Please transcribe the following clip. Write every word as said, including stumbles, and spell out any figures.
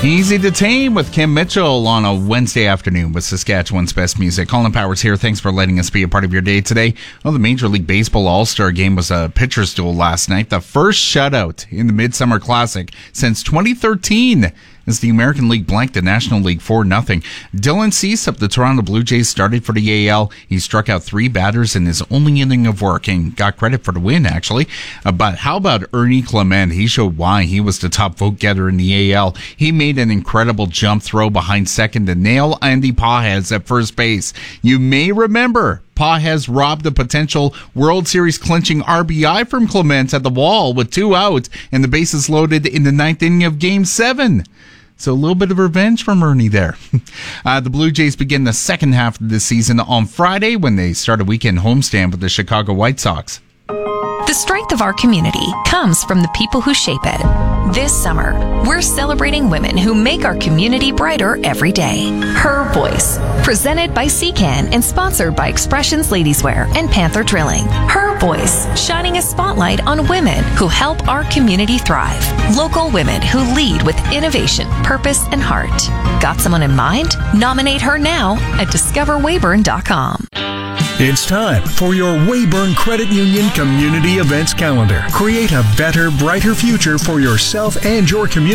Easy to tame with Kim Mitchell on a Wednesday afternoon with Saskatchewan's best music. Colin Powers here. Thanks for letting us be a part of your day today. Well, the Major League Baseball All-Star Game was a pitcher's duel last night. The first shutout in the Midsummer Classic since twenty thirteen. As the American League blanked the National League four nothing. Dylan Cease of the Toronto Blue Jays started for the A L. He struck out three batters in his only inning of work and got credit for the win, actually. Uh, but how about Ernie Clement? He showed why he was the top vote getter in the A L. He made an incredible jump throw behind second to nail Andy Pages at first base. You may remember Pages robbed a potential World Series clinching R B I from Clement at the wall with two out and the bases loaded in the ninth inning of Game seven. So a little bit of revenge from Ernie there. uh, the Blue Jays begin the second half of the season on Friday when they start a weekend homestand with the Chicago White Sox. The strength of our community comes from the people who shape it. This summer, we're celebrating women who make our community brighter every day. Her Voice, presented by C C A N and sponsored by Expressions Ladieswear and Panther Drilling. Her Voice, shining a spotlight on women who help our community thrive. Local women who lead with innovation, purpose, and heart. Got someone in mind? Nominate her now at discover weyburn dot com. It's time for your Weyburn Credit Union Community Events Calendar. Create a better, brighter future for yourself and your community.